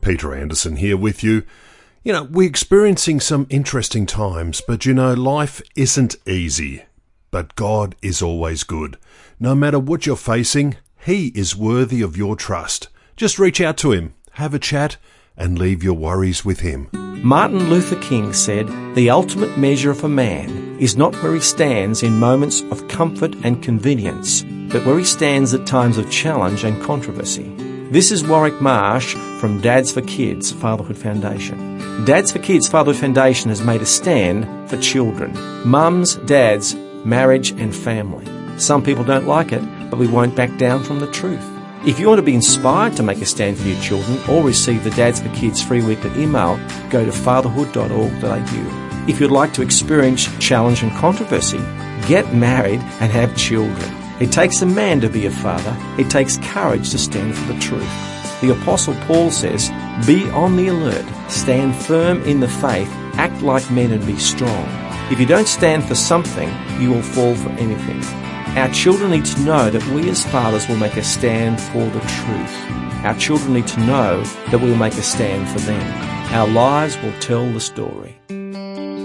Peter Anderson here with you. We're experiencing some interesting times, but life isn't easy. But God is always good. No matter what you're facing, He is worthy of your trust. Just reach out to Him, have a chat, and leave your worries with Him. Martin Luther King said, "The ultimate measure of a man is not where he stands in moments of comfort and convenience, but where he stands at times of challenge and controversy." This is Warwick Marsh from Dads for Kids Fatherhood Foundation. Dads for Kids Fatherhood Foundation has made a stand for children, mums, dads, marriage and family. Some people don't like it, but we won't back down from the truth. If you want to be inspired to make a stand for your children or receive the Dads for Kids free weekly email, go to fatherhood.org.au. If you'd like to experience challenge and controversy, get married and have children. It takes a man to be a father. It takes courage to stand for the truth. The Apostle Paul says, "Be on the alert, stand firm in the faith, act like men and be strong." If you don't stand for something, you will fall for anything. Our children need to know that we as fathers will make a stand for the truth. Our children need to know that we will make a stand for them. Our lives will tell the story.